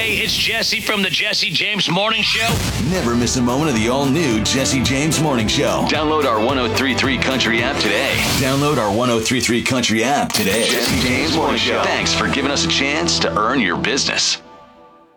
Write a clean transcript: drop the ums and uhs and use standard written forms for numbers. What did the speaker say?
Hey, it's Jesse from the Jesse James Morning Show. Never miss a moment of the all-new Jesse James Morning Show. Download our 103.3 Country app today. Download our 103.3 Country app today. Jesse James Morning Show. Thanks for giving us a chance to earn your business.